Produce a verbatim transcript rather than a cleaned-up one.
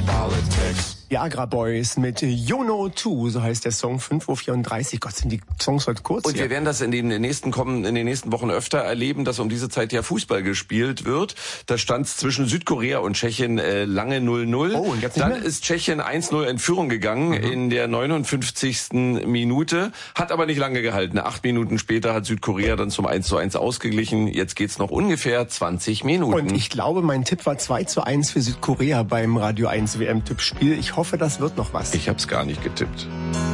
Politics. Die Agra Boys mit You Know Too, so heißt der Song, fünf Uhr vierunddreißig. Gott, sind die Songs heute kurz. Und hier. wir werden das in den nächsten kommen, in den nächsten Wochen öfter erleben, dass um diese Zeit ja Fußball gespielt wird. Da stand es zwischen Südkorea und Tschechien äh, lange null null. Oh, und jetzt nicht Dann mehr? ist Tschechien eins null in Führung gegangen mhm. in der neunundfünfzigsten Minute, hat aber nicht lange gehalten. Acht Minuten später hat Südkorea dann zum eins zu eins ausgeglichen. Jetzt geht's noch ungefähr zwanzig Minuten. Und ich glaube, mein Tipp war zwei zu eins für Südkorea beim Radio eins W M-Tippspiel. Ich hoffe, das wird noch was. Ich hab's gar nicht getippt.